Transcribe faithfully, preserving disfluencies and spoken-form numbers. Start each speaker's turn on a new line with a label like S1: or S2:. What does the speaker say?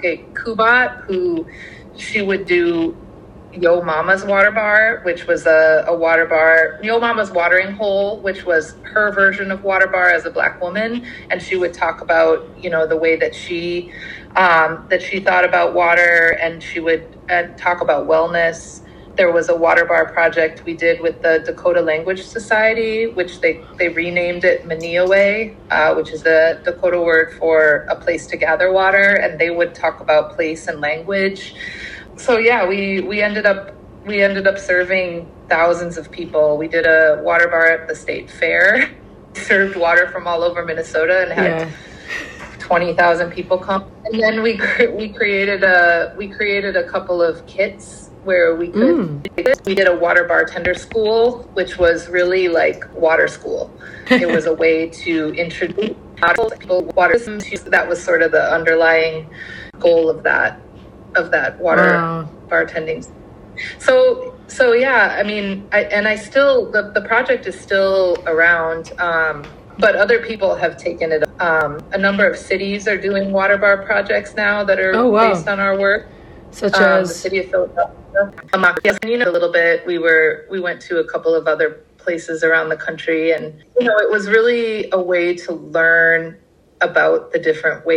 S1: okay, Kubat, who she would do Yo Mama's Water Bar, which was a, a water bar, Yo Mama's Watering Hole, which was her version of water bar as a Black woman. And she would talk about, you know, the way that she, um, that she thought about water, and she would uh, talk about wellness. There was a water bar project we did with the Dakota Language Society, which they, they renamed it Maniaway, uh, which is the Dakota word for a place to gather water. And they would talk about place and language. So yeah, we, we ended up we ended up serving thousands of people. We did a water bar at the state fair, served water from all over Minnesota, and had yeah. twenty thousand people come. And then we we created a we created a couple of kits where we could mm. we did a water bartender school, which was really like water school. It was a way to introduce people water. That was sort of the underlying goal of that. of that water wow. bartending. So, so yeah, I mean, I, and I still, the, the project is still around, um, but other people have taken it. Um, a number of cities are doing water bar projects now that are oh, wow. based on our work.
S2: Such
S1: um,
S2: as?
S1: The city of Philadelphia. Um, yes, and you know, a little bit, we were, we went to a couple of other places around the country, and, you know, it was really a way to learn about the different ways